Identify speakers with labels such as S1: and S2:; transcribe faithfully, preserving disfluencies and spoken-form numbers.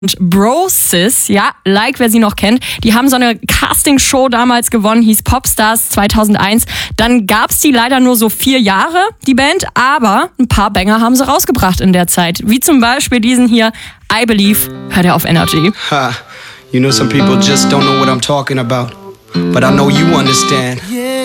S1: Und Brosis, ja, like wer sie noch kennt, die haben so eine Castingshow damals gewonnen, hieß Popstars zweitausendeins. Dann gab's die leider nur so vier Jahre, die Band, aber ein paar Banger haben sie rausgebracht in der Zeit. Wie zum Beispiel diesen hier, I Believe, hört er auf Energy.
S2: Ha, you know some people just don't know what I'm talking about, but I know you understand.